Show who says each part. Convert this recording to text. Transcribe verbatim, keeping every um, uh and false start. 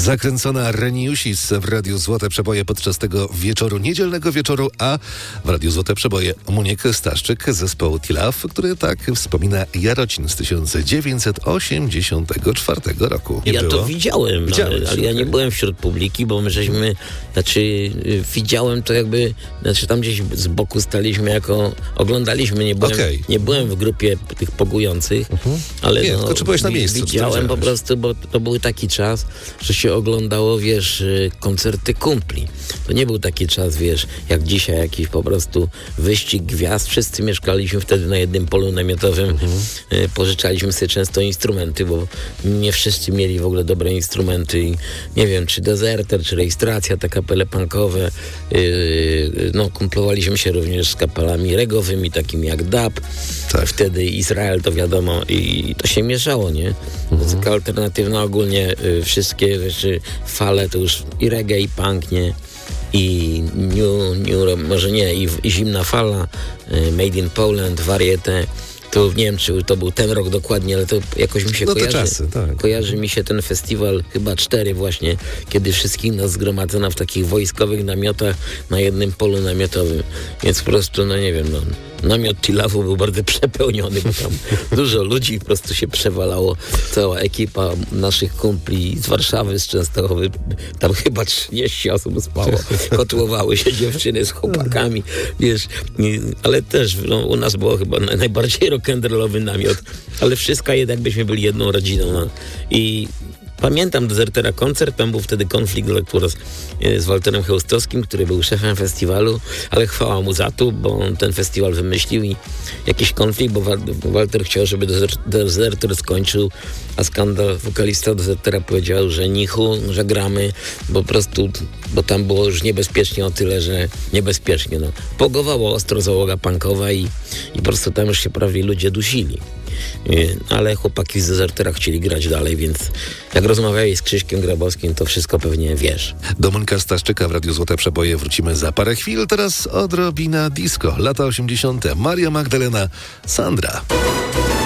Speaker 1: Zakręcona Reniusis w Radiu Złote Przeboje podczas tego wieczoru, niedzielnego wieczoru, a w Radiu Złote Przeboje Muniek Staszczyk z zespołu Tilaf, który tak wspomina Jarocin z tysiąc dziewięćset osiemdziesiątego czwartego roku.
Speaker 2: Nie ja było? to widziałem, ale, ale ja nie byłem wśród publiki, bo my żeśmy, znaczy widziałem to jakby, znaczy tam gdzieś z boku staliśmy jako, oglądaliśmy, nie byłem, okay. nie byłem w grupie tych pogujących, uh-huh. ale
Speaker 1: nie,
Speaker 2: no,
Speaker 1: to czy byłeś na miejscu?
Speaker 2: Widziałem po prostu, bo to był taki czas, że się oglądało, wiesz, koncerty kumpli. To nie był taki czas, wiesz, jak dzisiaj jakiś po prostu wyścig gwiazd. Wszyscy mieszkaliśmy wtedy na jednym polu namiotowym. Mhm. Pożyczaliśmy sobie często instrumenty, bo nie wszyscy mieli w ogóle dobre instrumenty. I nie wiem, czy Deserter, czy Rejestracja, te kapele punkowe. No, kumplowaliśmy się również z kapelami regowymi, takimi jak Dub. Tak. Wtedy Izrael, to wiadomo, i to się mieszało, nie? Mhm. Muzyka alternatywna ogólnie, wszystkie rzeczy, fale to już i reggae, i punk, nie? I new, new, może nie, i, i Zimna Fala, Made in Poland, Variete. To nie wiem, czy to był ten rok dokładnie, ale to jakoś mi się
Speaker 1: no
Speaker 2: kojarzy.
Speaker 1: Czasy, tak.
Speaker 2: Kojarzy mi się ten festiwal, chyba cztery właśnie, kiedy wszystkich nas zgromadzono w takich wojskowych namiotach na jednym polu namiotowym. Więc po prostu, no nie wiem, no, namiot Tilafu był bardzo przepełniony, bo tam dużo ludzi po prostu się przewalało. Cała ekipa naszych kumpli z Warszawy, z Częstochowy, tam chyba trzydzieści osób spało. Kotłowały się dziewczyny z chłopakami, wiesz, ale też no, u nas było chyba najbardziej rock'n'rollowy namiot, ale wszystko jednak byśmy byli jedną rodziną. No. I pamiętam Desertera koncert, tam był wtedy konflikt z, z Walterem Chełstowskim, który był szefem festiwalu, ale chwała mu za to, bo on ten festiwal wymyślił i jakiś konflikt, bo Walter chciał, żeby Deserter skończył, a Skandal, wokalista Desertera, powiedział, że nichu, że gramy, bo po prostu, bo tam było już niebezpiecznie o tyle, że niebezpiecznie, no. Pogowało ostro załoga punkowa i, i po prostu tam już się prawie ludzie dusili. Ale chłopaki z Desertera chcieli grać dalej, więc jak rozmawiali z Krzyśkiem Grabowskim, to wszystko pewnie wiesz.
Speaker 1: Do Monika Staszczyka w Radiu Złote Przeboje wrócimy za parę chwil. Teraz odrobina disco. Lata osiemdziesiąte. Maria Magdalena, Sandra.